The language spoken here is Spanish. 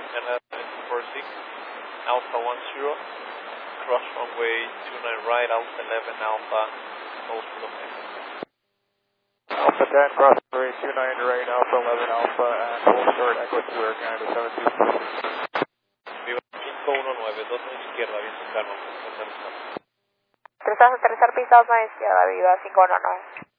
Canada 246, Alpha 10, cross runway 29 right, Alpha 11 Alpha, hold for the plane. Alpha 10, cross runway 29 right, Alpha 11 Alpha, and hold short, Echo 2 Air Canada 7246. Viva 519, 2 a la izquierda, viento calma, Cruzas a aterrizar pisados a la izquierda, viva 519.